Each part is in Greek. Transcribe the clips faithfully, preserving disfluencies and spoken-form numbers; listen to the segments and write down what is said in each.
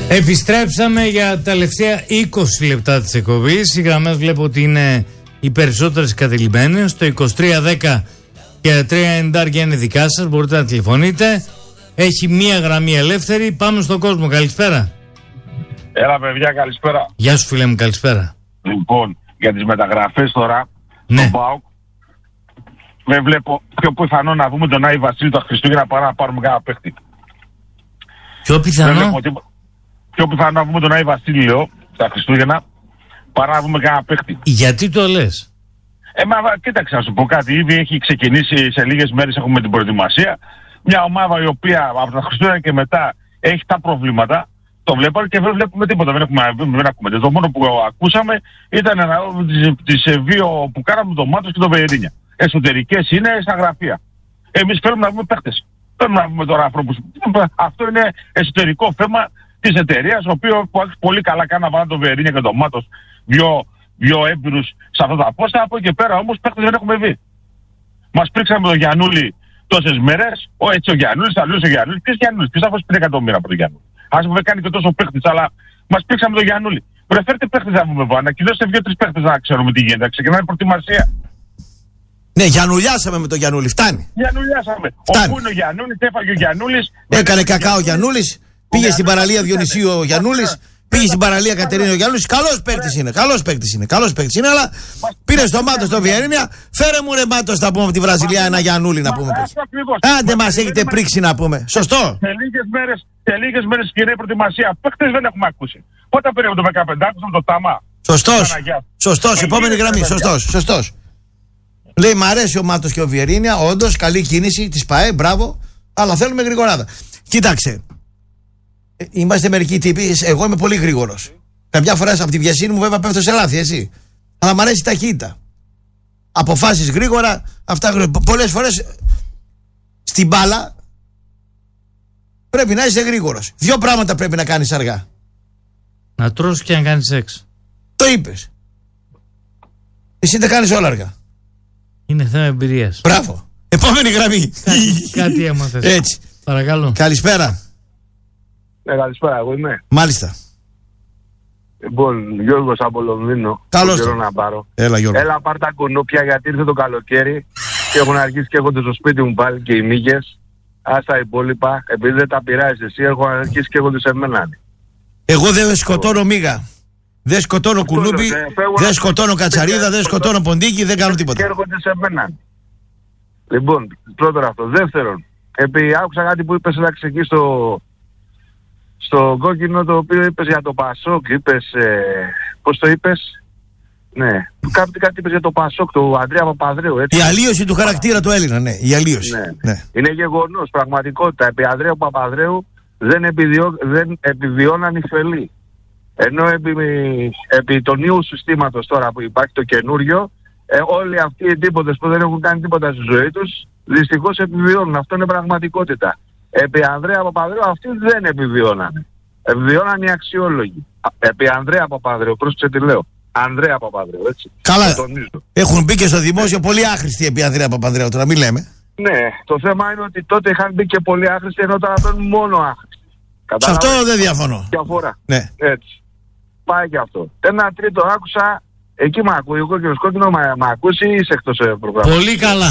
Επιστρέψαμε για τα τελευταία είκοσι λεπτά της εκπομπής. Οι γραμμές βλέπω ότι είναι οι περισσότερες κατελημμένες. Το είκοσι τρία δέκα και τρία ενενήντα είναι δικά σας. Μπορείτε να τηλεφωνείτε. Έχει μία γραμμή ελεύθερη. Πάμε στον κόσμο. Καλησπέρα. Έλα παιδιά, καλησπέρα. Γεια σου φίλε μου, καλησπέρα. Λοιπόν, για τις μεταγραφές τώρα, ναι. στον ΠΑΟΚ, δεν βλέπω πιο πιθανό να δούμε τον Άι Βασίλη τα Χριστούγεννα παρά να πάρουμε κανένα παίχτη. Πιο πιθανό. Ότι... Πιο πιθανό να δούμε τον Άι Βασίλη, λέω, τα Χριστούγεννα, παρά να δούμε κανένα παίχτη. Γιατί το λες? Ε, μα κοίταξε να σου πω κάτι. Ήδη έχει ξεκινήσει σε λίγες μέρες, έχουμε την προετοιμασία. Μια ομάδα η οποία από τα Χριστούγεννα και μετά έχει τα προβλήματα. Το βλέπαμε και δεν βλέπουμε τίποτα. Δεν έχουμε, δεν ακούμε. Το μόνο που ακούσαμε ήταν τις δύο που κάναμε, τον Μάτος και τον Βεϊρίνια. Εσωτερικές είναι στα γραφεία. Εμείς θέλουμε να δούμε παίχτες. Θέλουμε να δούμε τώρα ανθρώπους. Αυτό είναι εσωτερικό θέμα της εταιρείας, ο οποίος πολύ καλά κάνει να βάλει τον Βεϊρίνια και τον Μάτος, δύο, δύο έμπειρους σε αυτά τα πόστα. Από εκεί πέρα όμως παίχτες δεν έχουμε δει. Μας πρίξαμε τον Γιαννούλη τόσες μέρες. Ο, έτσι ο Γιαννούλης, αλλιώς ο Γιαννούλης. Ποιος Γιαννούλης, ποιος θα δώσει πέντε εκατομμύρια από τον Γιαννούλη. Ας μου κάνει και τόσο παίχτης, αλλά μας πήξαμε τον Γιαννούλη. Πρεφέρτε παίχτης να πούμε βάνα, ανακοινώστε δύο-τρεις παίχτες να ξέρουμε τι γίνεται. Ξεκινάει η προετοιμασία. Ναι, Γιαννουλιάσαμε με τον Γιαννούλη, φτάνει. Γιαννουλιάσαμε. Φτάνει. Όπου είναι ο Γιαννούλης, έφαγε ο Γιαννούλης. Έκανε κακά ο Γιαννούλης, πήγε στην παραλία Διονυσίου ο Γιαννούλης, πήγε στην παραλία Κατερίνη ο Γιαννούλης. Καλός παίκτης είναι, καλός παίκτης είναι, καλός παίκτης είναι, αλλά πήρε στο Μάτος στο Βιερίνια. Φέρε μου ρε Μάτος να πούμε από τη Βραζιλία ένα Γιαννούλη να πούμε. Άντε μας έχετε πρίξει να πούμε. Σωστό. Σε λίγες μέρες, σε λίγες μέρες κυρία προετοιμασία. Παίκτες δεν έχουμε ακούσει. Πότε πήρε το δεκαπέντε, άκουσαμε το Τάμα. Σωστός. Σωστός, επόμενη γραμμή. Σωστός, σωστός. Λέει μ' αρέσει ο Μάτος και ο Βιερίνια, όντως καλή κίνηση της ΠΑΕ, μπράβο, αλλά θέλουμε γρηγοράδα. Κοίταξε. Είμαστε μερικοί τύποι, εγώ είμαι πολύ γρήγορος. Καμιά φορά από τη βιασύνη μου βέβαια πέφτω σε λάθη, εσύ. Αλλά μου αρέσει η ταχύτητα. Αποφάσεις γρήγορα, αυτά γρήγορα. Πολλές φορές στην μπάλα πρέπει να είσαι γρήγορος. Δύο πράγματα πρέπει να κάνεις αργά. Να τρως και να κάνεις σεξ. Το είπες. Εσύ τα κάνεις όλα αργά. Είναι θέμα εμπειρίας. Μπράβο. Επόμενη γραμμή. Κάτι, κάτι έμαθες. Έτσι. Παρακαλώ. Καλησπέρα. Ναι, καλησπέρα, εγώ είμαι. Μάλιστα. Λοιπόν, Γιώργος από Λονδίνο. Καλώς το. Να πάρω. Έλα, Γιώργο. Έλα, πάρ' τα κουνούπια γιατί ήρθε το καλοκαίρι και έχουν αρχίσει και έχονται στο σπίτι μου πάλι και οι μύγες. Ας τα υπόλοιπα, επειδή δεν τα πειράζεις εσύ, έχουν αρχίσει και έχονται σε μένα. Εγώ δεν σκοτώνω μύγα. Δεν σκοτώνω κουνούπι, δεν σκοτώνω κατσαρίδα, δεν σκοτώνω ποντίκι, δεν κάνω τίποτα. Και έρχονται σε μένα. Λοιπόν, πρώτον αυτό. Δεύτερον, επειδή άκουσα κάτι που είπες εντάξει εκεί στο, στο κόκκινο, το οποίο είπες για το Πασόκ, είπες, ε, πώς το είπες, ναι, κάτι, κάτι είπες για το Πασόκ, του Ανδρέα Παπανδρέου, έτσι. Η αλλίωση του χαρακτήρα του Έλληνα, ναι, η αλλίωση. Ναι. Ναι. Είναι γεγονός, πραγματικότητα. Επί Ανδρέου Παπανδρέου δεν, επιδιώ, δεν επιβιώναν οι φελοί. Ενώ επί, επί των νέου συστήματος τώρα που υπάρχει το καινούριο, ε, όλοι αυτοί οι εντύπωτες που δεν έχουν κάνει τίποτα στη ζωή τους, δυστυχώς επιβιώνουν. Αυτό είναι πραγματικότητα. Επί Ανδρέα Παπανδρέου αυτοί δεν επιβιώνανε. Επιβιώναν οι αξιόλογοι. Επί Ανδρέα Παπανδρέου, πρόσεξε τι λέω. Ανδρέα Παπανδρέου, έτσι. Καλά. Έχουν μπει και στο δημόσιο πολύ άχρηστοι επί Ανδρέα Παπανδρέου, τώρα μην λέμε. Ναι, το θέμα είναι ότι τότε είχαν μπει και πολύ άχρηστοι, ενώ τώρα παίρνουν μόνο άχρηστοι. Σε αυτό δεν διαφωνώ. Διαφορά. Ναι. Έτσι. Πάει και αυτό. Ένα τρίτο άκουσα, εκεί μ' ακούει, ο κόκκινος κόκκινο μ' ακούσει ή είσαι εκτός προγράμματος. Πολύ καλά.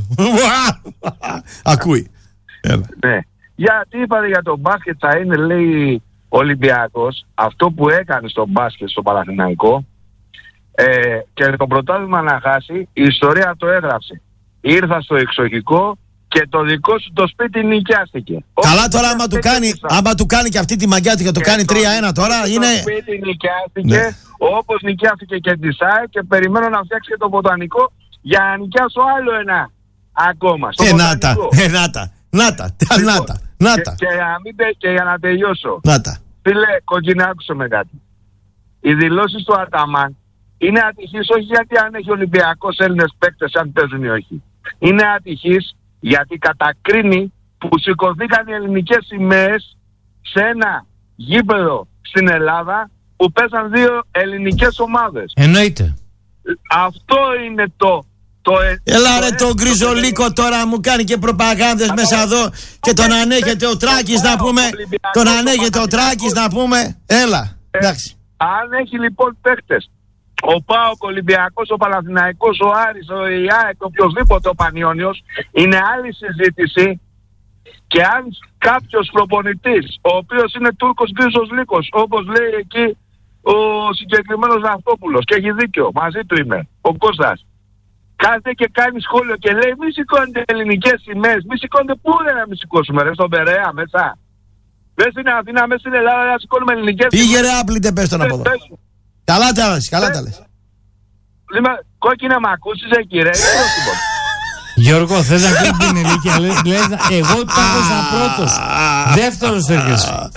Ακούει. Ναι. Γιατί είπατε για το μπάσκετ θα είναι, λέει, Ολυμπιακός, αυτό που έκανε στο μπάσκετ στο Παναθηναϊκό ε, και το πρωτάθλημα να χάσει, η ιστορία το έγραψε. Ήρθα στο εξοχικό και το δικό σου το σπίτι νοικιάστηκε. Καλά τώρα άμα του, κάνει, άμα του κάνει και αυτή τη μαγκιά και το κάνει τρία ένα τώρα το είναι... Το σπίτι νοικιάστηκε, ναι. Όπως νοικιάστηκε και τη ΣΑΕ και περιμένω να φτιάξει και το βοτανικό για να νοικιάσω άλλο ένα ακόμα. Ε, να τα, ε, να τα, να τα, να τα, να τα. Και, και, και για να τελειώσω. Να τα. Φίλε, κοκκινά, άκουσε με κάτι. Οι δηλώσεις του Αρταμάν είναι ατυχής όχι γιατί αν έχει Ολυμπιακός Έλληνες παίκτες, αν παίζουν ή όχι. Είναι ατυχής γιατί κατακρίνει που σηκωθήκαν οι ελληνικές σημαίες σε ένα γήπεδο στην Ελλάδα που παίζαν δύο ελληνικές ομάδες. Εννοείται. Αυτό είναι το, Το, Έλα ρε το τον Γκριζολίκο τώρα μου κάνει και προπαγάνδες μέσα εδώ και τον ανέχεται ο Τράκης να πούμε. Τον ανέχεται ο Τράκης να πούμε. Έλα, εντάξει. Αν έχει λοιπόν παίκτες, ο ΠΑΟΚ, ο Ολυμπιακός, ο Παναθηναϊκός, ο Άρης, ο ΙΑΕΚ, οποιοσδήποτε, ο Πανιόνιος, είναι άλλη συζήτηση. Και αν κάποιος προπονητής, ο οποίος είναι Τούρκος γκρίζος λύκος, όπως λέει εκεί ο συγκεκριμένος Ναυτόπουλος, και έχει δίκιο, μαζί του είμαι, ο Κώστας, κάθεται και κάνει σχόλιο και λέει μη σηκώνετε ελληνικές σημαίες, μη σηκώνετε, πού είναι να μη σηκώσουμε ρε, στον Περαία μέσα. Δεν στην Αθήνα, μέσα στην Ελλάδα να σηκώνουμε ελληνικές σημαίες. Πήγε ρε άπλητε πες τον από εδώ. Καλά τα λες, καλά τα λες. Λοιπόν, κόκκινα μ' ακούσεις εκεί ρε, Γιώργο, θες να κλείνει την ηλικία, λες, εγώ το άκουσα πρώτος. Δεύτερος έρχεσαι.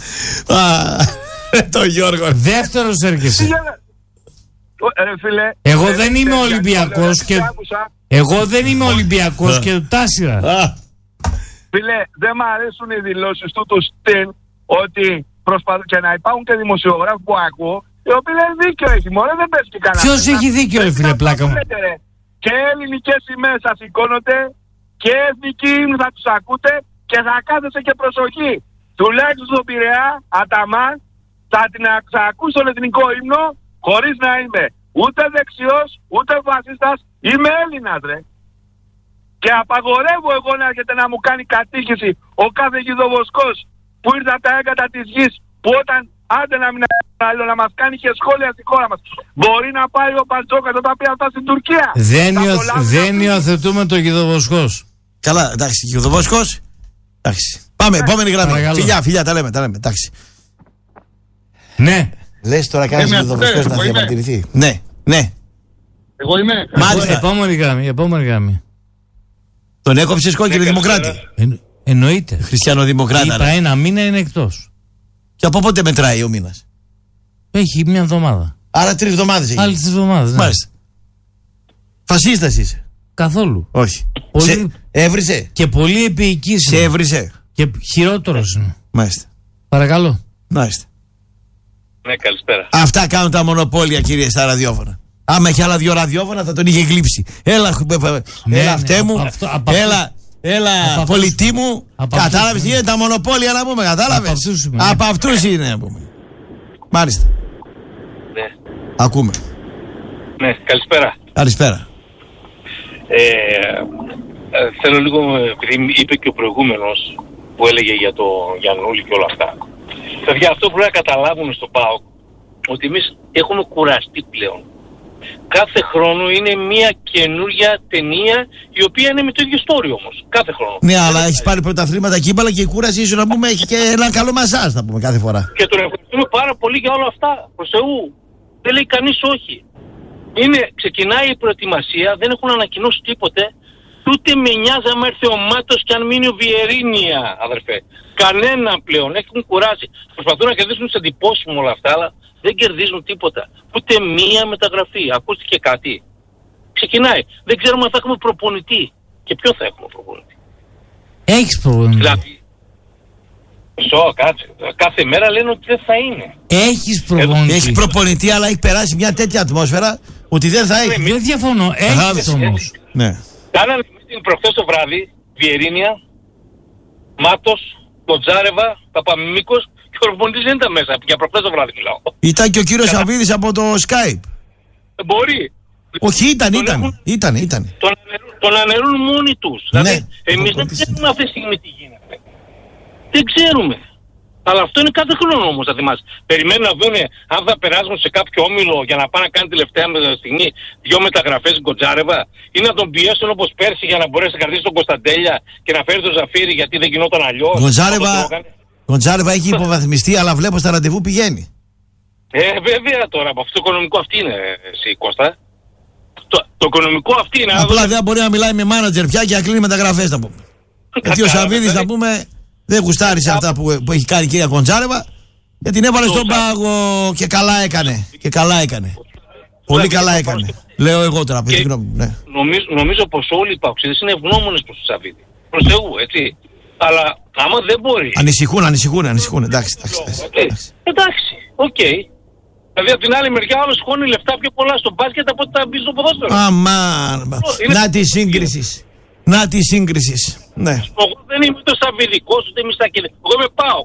Το Γιώργο. Δεύτερος έρχεσαι. Ρε φίλε, εγώ δεν είμαι Ολυμπιακός και... Εγώ δεν είμαι Ολυμπιακός και το τάσιρα. Φίλε, δεν μ' αρέσουν οι δηλώσεις του του στυλ ότι προσπαθούν και να υπάρχουν και δημοσιογράφοι που ακούω, οι οποίοι λένε δίκιο έχει μόνο, δεν πες και κανένα. Ποιος έχει δίκιο ρε φίλε πλάκα μου. Και ελληνικές σημαίες θα σηκώνονται και εθνικοί ύμνοι θα τους ακούτε και θα κάθεσε και προσοχή. Τουλάχιστον στον Πειραιά, Αταμάν, θα την θα ακούσει τον εθνικό ύμνο χωρίς να είμαι ούτε δεξιός, ούτε φασίστας, είμαι Έλληνας ρε. Και απαγορεύω εγώ να έρχεται να μου κάνει κατήχηση ο κάθε γιδοβοσκός που ήρθε από τα έγκατα της γης, που όταν άντε να μην άλλο να μας κάνει και σχόλια στη χώρα μας. Μπορεί να πάει ο Παντζόκας όταν πει αυτά στην Τουρκία. Δεν, υιοθ, δεν υιοθετούμε το γιδοβοσκός. Καλά, εντάξει, γιδοβοσκός. Εντάξει. Πάμε, επόμενη γραμμή. Φιλιά, φιλιά, τα λέμε, τα λέμε. Εντάξει. Ναι. Λες τώρα κάνεις γιδοβοσκός να διαμαρτυρηθεί. Ναι, ναι. Εγώ είμαι. Μάλιστα. Επόμενη γραμμή, επόμενη γραμμή. Τον έκοψες κόκκινο δημοκράτη. Εν, εννοείται. Χριστιανοδημοκράτα. Είπα ένα μήνα είναι εκτός. Και από πότε μετράει ο μήνας? Έχει μια εβδομάδα. Άρα τρεις εβδομάδες έχει. Άλλη τρεις εβδομάδες. Ναι. Μάλιστα. Φασίστας είσαι? Καθόλου. Όχι. Πολύ... Σε έβρισε? Και πολύ επίοικης. Σε έβρισε? Και χειρότερος είναι. Μάλιστα. Παρακαλώ. Μάλιστα. Ναι, καλησπέρα. Αυτά κάνουν τα μονοπόλια, κύριε, στα ραδιόφωνα. Άμα είχε άλλα δύο ραδιόφωνα θα τον είχε γλύψει. Έλα, ναι, έλα, αυτέ ναι, μου. Από αυτό, από έλα, έλα, πολιτή μου. Κατάλαβες τι είναι τα μονοπόλια να πούμε, κατάλαβες? Από αυτούς είναι να πούμε. Μάλιστα. Ναι. Ακούμε. Ναι, καλησπέρα. Καλησπέρα. Ε, ε, θέλω λίγο, επειδή είπε και ο προηγούμενος που έλεγε για το Γιαννούλη και όλα αυτά. Παιδιά, αυτό που πρέπει να καταλάβουν στο ΠΑΟΚ, ότι εμείς έχουμε κουραστεί πλέον. Κάθε χρόνο είναι μια καινούργια ταινία, η οποία είναι με το ίδιο story όμως. Κάθε χρόνο. Ναι, αλλά έχεις πάρει πρωταθλήματα κύμπαλα και η κούραση ίσως να πούμε έχει και ένα καλό μασάζ, να πούμε, κάθε φορά. Και τον ευχαριστούμε πάρα πολύ για όλα αυτά. Προς Θεού. Δεν λέει κανείς όχι. Είναι, ξεκινάει η προετοιμασία, δεν έχουν ανακοινώσει τίποτε. Ούτε με νοιάζει άμα έρθει ο Μάτος και αν μείνει ο Βιερίνια, αδερφέ. Κανένα πλέον, έχουν κουράσει. Προσπαθούν να κερδίσουν τις εντυπώσεις με όλα αυτά, αλλά δεν κερδίζουν τίποτα. Ούτε μία μεταγραφή. Ακούστηκε κάτι. Ξεκινάει. Δεν ξέρουμε αν θα έχουμε προπονητή. Και ποιο θα έχουμε προπονητή. Έχεις προπονητή. Δηλαδή, σω, κάτσε. Κάθε μέρα λένε ότι δεν θα είναι. Έχεις προπονητή. Έχει προπονητή, αλλά έχει περάσει μια τέτοια ατμόσφαιρα ότι δεν θα έχει. Δεν διαφωνώ. Έχεις όμως. Ναι. Κάνανε προχθές το βράδυ Βιερίνια, Μάτος, Κοντζάρεβα, Παπαμίμικος και ο προπονητής δεν ήταν μέσα. Για προχθές το βράδυ μιλάω. Ήταν και ο κύριος Κατα... Σαββίδης από το Skype. Μπορεί. Όχι, ήταν, ήταν. Έχουν... Ήταν, ήταν. Τον, ανερούν, τον αναιρούν μόνοι τους. Ναι, δηλαδή, εμείς δεν ξέρουμε αυτή τη στιγμή τι γίνεται. Δεν ξέρουμε. Αλλά αυτό είναι κάθε χρόνο όμως, θα θυμάσαι. Περιμένουν να δουν αν θα περάσουν σε κάποιο όμιλο για να πάνε να κάνει τελευταία στιγμή δυο μεταγραφές στην Κοντζάρεβα, ή να τον πιέσουν όπως πέρσι για να μπορέσει να κρατήσει τον Κωνσταντέλια και να φέρει τον Ζαφύρι γιατί δεν γινόταν αλλιώς. Κοντζάρεβα, Κοντζάρεβα έχει υποβαθμιστεί, αλλά βλέπω στα ραντεβού πηγαίνει. Ε, βέβαια τώρα, από αυτό το οικονομικό αυτή είναι, εσύ Κώστα. Το, το οικονομικό αυτή είναι. Απλά δεν μπορεί να μιλάει με μάνατζερ πια και να κλείνει μεταγραφές, να πούμε. Γιατί ο Σαββίδης, να πούμε, δεν γουστάρισε αυτά που, που έχει κάνει η κυρία Κοντζάρεβα και την έβαλε στον πάγο και καλά έκανε. Και καλά έκανε. Πολύ καλά έκανε. Λέω εγώ τώρα, παιδί γνώμη μου. Ναι. Νομίζω, νομίζω πως όλοι οι παοξίδες είναι ευγνώμονες προς τον Σαββίδη. Προς Θεού, έτσι. Αλλά άμα δεν μπορεί. Ανησυχούν, ανησυχούν, ανησυχούν. Εντάξει, εντάξει. Εντάξει, εντάξει. οκ. Okay. Δηλαδή από την άλλη μεριά όλος σηκώνει λεφτά πιο πολλά στο μπάσκετ από ότι θα μπει στο ποδόσφαιρο. Αμάν. Είναι... Να τη σύγκριση. Να τη σύγκριση. Ναι. Εγώ δεν είμαι ούτε σταβιδικός ούτε μιστακίδης. Εγώ είμαι ΠΑΟΚ.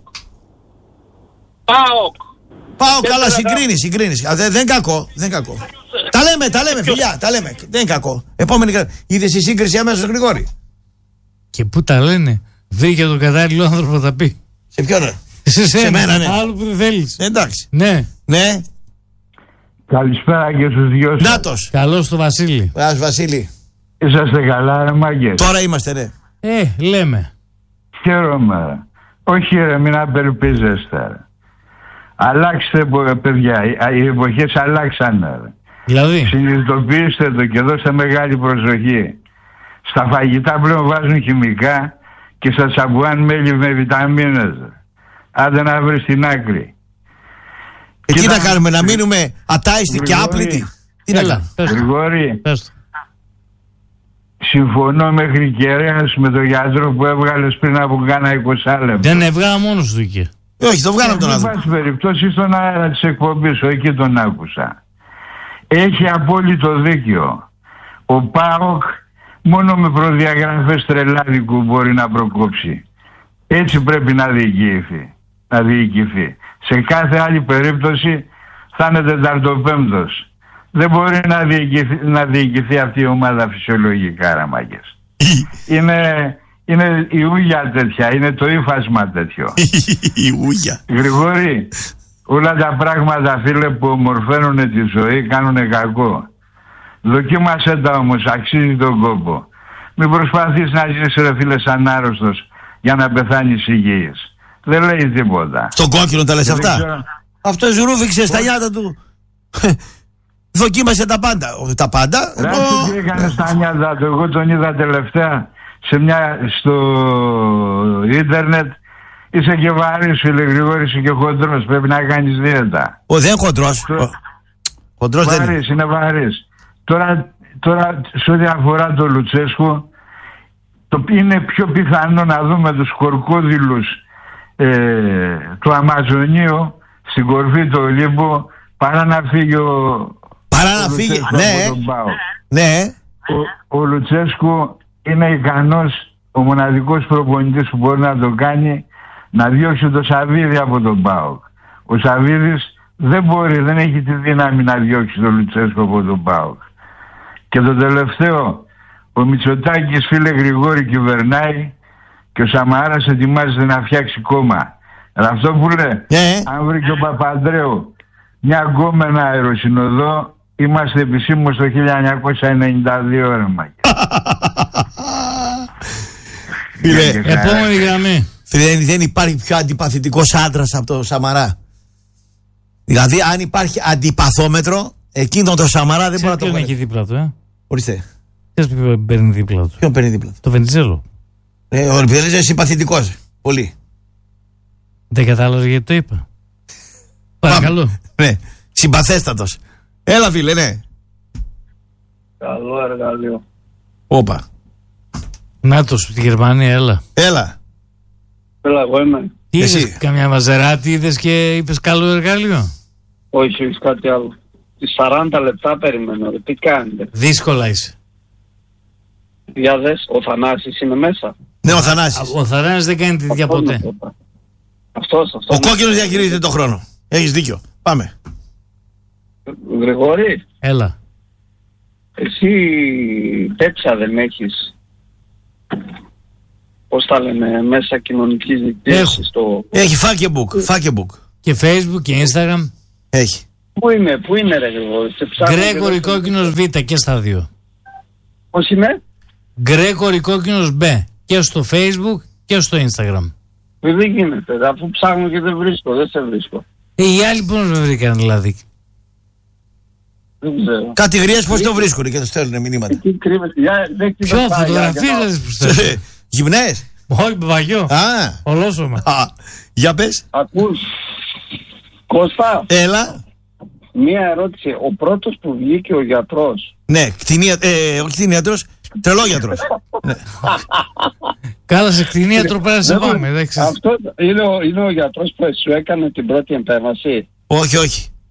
ΠΑΟΚ. Πάω καλά, συγκρίνει, συγκρίνει. Δεν είναι κακό. Δεν κακό. Τα λέμε, τα λέμε, φιλιά, τα λέμε. Δεν είναι κακό. Επόμενη γραμμή. Είδε η σύγκριση αμέσως, Γρηγόρη. Και πού τα λένε. Βρήκε τον κατάλληλο άνθρωπο θα πει. Σε ποιον, ρε? Σε σένα, σε μένα, ναι. Άλλο που δεν θέλεις. Εντάξει. Ναι. Ναι. Καλησπέρα και στους δυο σας. Νάτος. Καλώς το Βασίλη. Ας Βασίλη. Είσαστε καλά, ρε μάγκες? Τώρα είμαστε, ναι. Ε, λέμε. Χαίρομαι. Όχι ρε, μην απελπίζεστε. Αλλάξτε, παιδιά. Οι εποχές αλλάξανε. Ρε. Δηλαδή. Συνειδητοποιήστε το και δώστε μεγάλη προσοχή. Στα φαγητά πλέον βάζουν χημικά και στα σαμπουάν μέλι με βιταμίνες. Άντε να βρεις την άκρη. Ε, τι Κοίτα, να κάνουμε, να μείνουμε ατάιστοι και άπλητοι? Τι να κάνουμε? Γρηγόρη, Πες το. συμφωνώ μέχρι κεραίας με τον γιατρό που έβγαλες πριν από κάνα είκοσι λεπτά. Δεν έβγαλα μόνος του εκεί. Όχι, το βγάλαμε τον Εν άνθρωπο. πάση περιπτώσει στον αέρα της εκπομπής, εκεί τον άκουσα. Έχει απόλυτο δίκιο. Ο ΠΑΟΚ μόνο με προδιαγραφές τρελάδικου μπορεί να προκόψει. Έτσι πρέπει να διοικηθεί. Να διοικηθεί. Σε κάθε άλλη περίπτωση θα είναι τεταρτοπέμπτος. Δεν μπορεί να διοικηθεί, να διοικηθεί αυτή η ομάδα φυσιολογικά, ραμάκες. είναι, είναι η ούγια τέτοια, είναι το ύφασμα τέτοιο. Η ούγια. Γρηγόρη, όλα τα πράγματα, φίλε, που ομορφαίνουν τη ζωή κάνουν κακό. Δοκίμασέ τα όμως, αξίζει τον κόπο. Μην προσπαθείς να ζεις, ρε φίλε, σαν άρρωστος για να πεθάνεις υγιής. Δεν λέει τίποτα. Στον κόκκινο τα λες Δεν αυτά? ξέρω- Αυτός ρούφηξε στα νιάτα του. Δοκίμασε τα πάντα. Όχι τα πάντα. Ρε, Εγώ- τι έκανε στα νιάτα του. Εγώ τον είδα τελευταία σε μια, στο ίντερνετ. Είσαι και βαρύς, φίλε Γρηγόρη, είσαι και χοντρός. Πρέπει να κάνεις δίαιτα. Ο δεν χοντρός. Το- Ο- Χοντρός δεν είναι. Βαρύς, είναι βαρύς. Τώρα, τώρα σε ό,τι αφορά το Λουτσέσκο, το είναι πιο πιθανό να δούμε τους κορκόδηλους ε, του Αμαζονίου στην κορφή του Ολύμπου παρά να φύγει ο, Παρά ο να φύγει. Λουτσέσκο Ναι, από τον ΠΑΟΚ. ναι. Ο, ο Λουτσέσκο είναι ικανός, ο μοναδικός προπονητής που μπορεί να το κάνει, να διώξει το Σαββίδη από τον ΠΑΟΚ. Ο Σαββίδης δεν μπορεί, δεν έχει τη δύναμη να διώξει τον Λουτσέσκο από τον ΠΑΟΚ. Και το τελευταίο, ο Μητσοτάκης, φίλε Γρηγόρη, κυβερνάει και ο Σαμαράς ετοιμάζεται να φτιάξει κόμμα. Αλλά αυτό που λέει, Ναι. αν βρει και ο Παπανδρέου μια γκόμενα αεροσυνοδό, είμαστε επισήμως το χίλια εννιακόσια ενενήντα δύο, ρε μάκη. Φίλε, Επόμενη γραμμή. φίλε, δεν υπάρχει πιο αντιπαθητικός άντρας από το Σαμαρά. Δηλαδή, αν υπάρχει αντιπαθόμετρο, εκείνο το Σαμαρά δεν μπορεί να το Ποιον βγάλει. έχει δίπλα του, ε. Ορίστε. Ποιος παίρνει δίπλα του. Ποιον παίρνει δίπλα του? Το Βενιζέλο. Ε, ο Λιπιδέλης είναι συμπαθητικός. Πολύ. Δεν κατάλαβε γιατί το είπα. Παρακαλώ. Ναι. Συμπαθέστατος. Έλα, φίλε, ναι. Καλό εργαλείο. Όπα. Νάτος, στη Γερμανία, έλα. Έλα. Έλα, εγώ είμαι. Τι Εσύ. είδες, καμιά μαζεράτη είδες και είπες καλό εργαλείο? Όχι, όχι κάτι άλλο. Τι σαράντα λεπτά περιμένω, ρε. Τι κάνετε? Δύσκολα είσαι. Για δες, ο Θανάσης είναι μέσα. Ναι, ο Θανάσης. Ο Θαράνης δεν κάνει τη δουλειά ποτέ. Αυτός, αυτός. Ο κόκκινος διαχειρίζεται τον χρόνο. Έχεις δίκιο. Πάμε. Γρηγόρη, Έλα. εσύ τέτοια δεν έχεις, πώς τα λένε, μέσα κοινωνικής δικτύωσης? Το... Έχει φάκεμπουκ. Φάκεμπουκ. Και Facebook και Instagram. Έχει. Πού είναι, πού είναι ρε Γρηγόρη? Σε ψάχνω και Γκρέκορη δεν- Κόκκινος Β και στα δύο. Πώς είναι? Γκρέκορη Κόκκινος Μπ και στο Facebook και στο Instagram. Δεν γίνεται, αφού ψάχνω και δεν βρίσκω, δεν σε βρίσκω. Ε, οι άλλοι πώς με βρήκαν δηλαδή. Δεν ξέρω. Κάτι γριές πώς το βρίσκουν και το στέλνουν μηνύματα. Εκεί κρύβεται. Για, δεν Ποιο κρύβεται. φωτογραφίες που στέλνουν. Γυμνές. Όχι, παπαγιό. Α. Ολόσωμα. Α. Για πες. Ακούς. Κώστα, Έλα. μία ερώτηση. Ο πρώτος που βγήκε ο γιατρός. Ναι, κτηνία, ε, όχι κτηνίατρος, τρελόγιατρος. Ναι. Καλά, σε κτηνίατρο πρέπει να σε πάμε. δεν ξέρεις. Αυτό είναι ο, είναι ο γιατρός που σου έκανε την πρώτη επέμβαση. Όχι, όχι.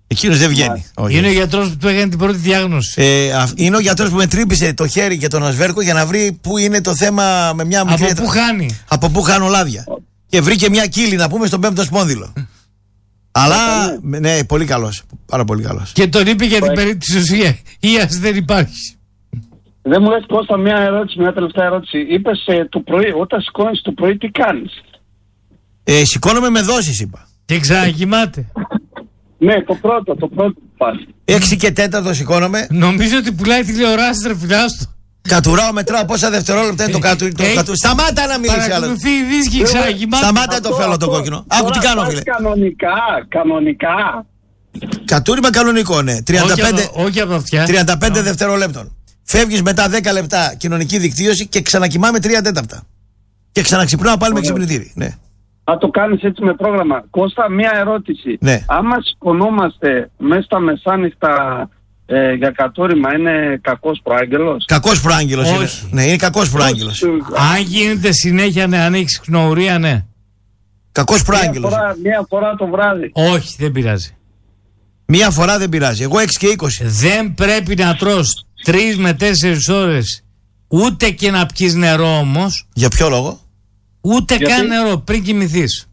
Εκείνος δεν βγαίνει. Όχι. Είναι ο γιατρός που του έκανε την πρώτη διάγνωση. Ε, είναι ο γιατρός που με τρύπησε το χέρι και τον ασβέρκο για να βρει πού είναι το θέμα με μια μικρή. Από πού χάνει. Από πού χάνω λάδια. Και βρήκε μια κύλη να πούμε στον πέμπτο σπόνδυλο. Αλλά ναι, πολύ καλός. Πάρα πολύ καλός. Και τον είπε για την περίπτωση ουσία. Ίας δεν υπάρχει. Δεν μου λες Κώστα μια ερώτηση, μια τελευταία ερώτηση. Είπες ε, το πρωί, όταν σηκώνεις το πρωί τι κάνεις? Ε, σηκώνομαι με δόσεις είπα. Και ξανακοιμάται. Ναι, το πρώτο, το πρώτο που πας. Έξι και τέταρτο σηκώνομαι. Νομίζω ότι πουλάει τηλεοράση ρε φιλάστο. Κατουράω, μετράω πόσα δευτερόλεπτα είναι το κάτω. Σταμάτα να μιλήσει άλλο. Παρακολουθεί η δίσκη ξανακοιμάται. Σταμάτα το φέλλο το κόκκινο. Άκου τι κάνω φίλε. Κανονικά, κανονικά. Κατούριμα κανονικό ναι. Όχι από αυτιά. τριάντα πέντε δευτερολέπτων. Φεύγεις μετά δέκα λεπτά κοινωνική δικτύωση και ξανακοιμάμε τρία τέταρτα. Και ξαναξυπνάω πάλι με ξυπνητήρι. Ναι. Α, το κάνεις έτσι με πρόγραμμα. Κώστα, μία ερώτηση. Ναι. Άμα σηκωνόμαστε μέσα στα μεσάνυχτα ε, για κατούριμα, είναι κακός προάγγελος? Κακός προάγγελος είναι. Ναι, είναι κακός προάγγελος. Αν γίνεται συνέχεια, ναι, αν έχεις κνορία, ναι. Κακός προάγγελος. Μία φορά, μία φορά το βράδυ. Όχι, δεν πειράζει. Μία φορά δεν πειράζει. Εγώ έξι και είκοσι. Δεν πρέπει να τρως τρεις με τέσσερις ώρες ούτε και να πιεις νερό όμως. Για ποιο λόγο? Ούτε Γιατί? καν νερό πριν κοιμηθείς.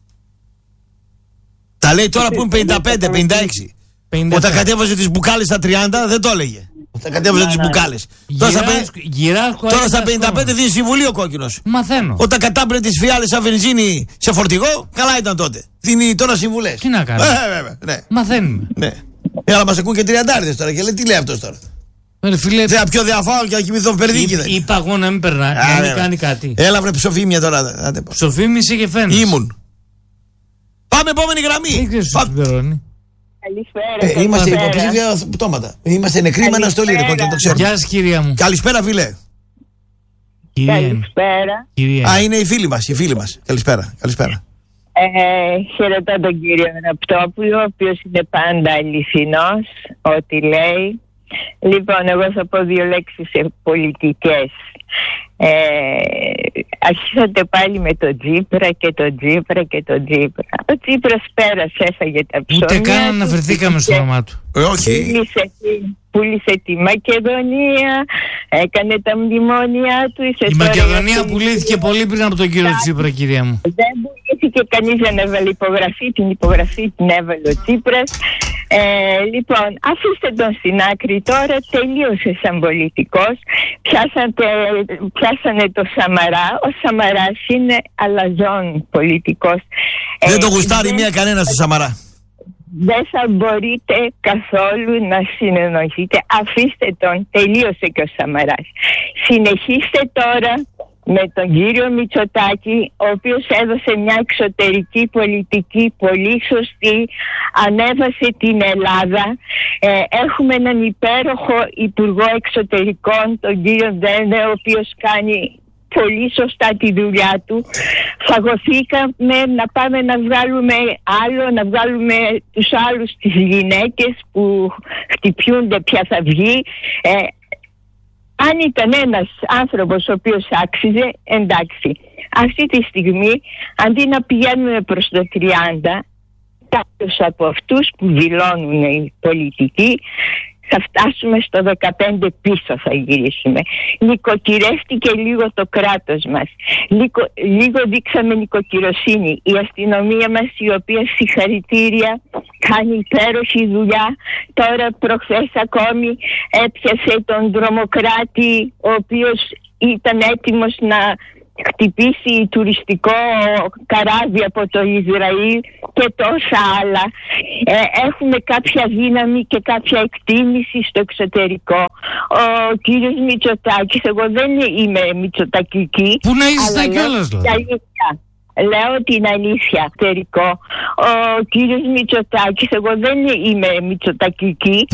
Τα λέει τώρα που είναι πενήντα πέντε πενήντα έξι. Όταν κατέβαζε τις μπουκάλες στα τριάντα δεν το έλεγε. Όταν κατέβαζε τις μπουκάλες. Τώρα στα πενήντα πέντε δίνει συμβουλή ο κόκκινος. Μαθαίνω. Όταν κατάπλε τις φιάλες σαν βενζίνη σε φορτηγό, καλά ήταν τότε. Δίνει τώρα συμβουλές. Τι να κάνει. Ε, βέβαια, ναι. Μαθαίνουμε. Ναι. Ε, αλλά μας ακούν και τριαντάριδες τώρα και λέει τι λέει αυτός τώρα. Ρε φίλε, δεν πιο διαφάω και να κοιμηθώ περδίκι. Είπα εγώ να μην περνάει, να μην κάνει κάτι. Έλα βρε ψοφίμια τώρα. Ψοφίμησε και φαίνεται. Ήμουν. Πάμε επόμενη γραμμή. Δεν ξέρεις. Καλησπέρα. Ε, είμαστε υποψήφια πτώματα. Είμαστε νεκροί με αναστολή, ρε κόκκινο, το ξέρω. Γεια σας, κυρία μου. Καλησπέρα, φίλε. Κυρία. Καλησπέρα. Κυρία. Α, είναι η φίλη μας, η φίλη μας. Καλησπέρα, καλησπέρα. Ε, χαιρετώ τον κύριο Ραπτόπουλο, ο οποίος είναι πάντα αληθινός, ό,τι λέει. Λοιπόν, εγώ θα πω δύο λέξεις σε πολιτικές. Ε, αρχίσατε πάλι με τον Τσίπρα και τον Τσίπρα και τον Τσίπρα. Ο Τσίπρας πέρασε, έφαγε τα ψώνια. Ούτε καν αναφερθήκαμε στο όνομά του. Ε, όχι. Πούλησε, πούλησε τη Μακεδονία, έκανε τα μνημόνια του. Η Μακεδονία πουλήθηκε πολύ πριν από τον κύριο Τσίπρα, κυρία μου. Δεν πουλήθηκε, κανείς δεν έβαλε υπογραφή. Την υπογραφή την έβαλε ο Τσίπρας. Ε, λοιπόν, αφήστε τον στην άκρη τώρα, τελείωσε σαν πολιτικός. Πιάσατε, πιάσανε το Σαμαρά. Ο Σαμαράς είναι αλαζόν πολιτικός. Δεν ε, το γουστάρει δεν, μία κανένα στο Σαμαρά. Δεν θα μπορείτε καθόλου να συνεννοηθείτε. Αφήστε τον, τελείωσε και ο Σαμαράς. Συνεχίστε τώρα με τον κύριο Μητσοτάκη, ο οποίος έδωσε μια εξωτερική πολιτική πολύ σωστή, ανέβασε την Ελλάδα. Ε, έχουμε έναν υπέροχο υπουργό εξωτερικών, τον κύριο Ντένε, ο οποίος κάνει πολύ σωστά τη δουλειά του. Φαγωθήκαμε να πάμε να βγάλουμε άλλο, να βγάλουμε τους άλλους, τις γυναίκες που χτυπιούνται, ποια θα βγει. Ε, Αν ήταν ένας άνθρωπος ο οποίος άξιζε, εντάξει. Αυτή τη στιγμή, αντί να πηγαίνουμε προς το τριάντα, κάποιος από αυτούς που δηλώνουν οι πολιτικοί, θα φτάσουμε στο δεκαπέντε πίσω θα γυρίσουμε. Νοικοκυρεύτηκε λίγο το κράτος μας. Λίγο, λίγο δείξαμε νοικοκυροσύνη. Η αστυνομία μας, η οποία συγχαρητήρια κάνει υπέροχη δουλειά. Τώρα προχθές ακόμη έπιασε τον τρομοκράτη, ο οποίος ήταν έτοιμος να χτυπήσει τουριστικό καράβι από το Ισραήλ και τόσα άλλα. Ε, έχουμε κάποια δύναμη και κάποια εκτίμηση στο εξωτερικό. Ο κύριος Μητσοτάκης, εγώ δεν είμαι μητσοτακική. Πού να είστε κιόλας δηλαδή. Λέω την αλήθεια, εξωτερικό. Ο κύριος Μητσοτάκης, εγώ δεν είμαι μητσοτακική.